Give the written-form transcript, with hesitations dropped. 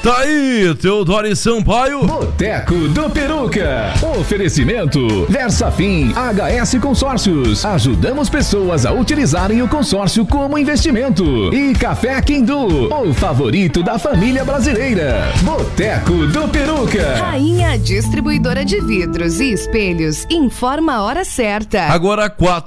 Tá aí, Teodoro Sampaio. Boteco do Peruca. Oferecimento Versafin HS Consórcios. Ajudamos pessoas a utilizarem o consórcio como investimento. E Café Quindu, o favorito da família brasileira. Boteco do Peruca. Rainha Distribuidora de Vidros e Espelhos informa a hora certa. Agora 4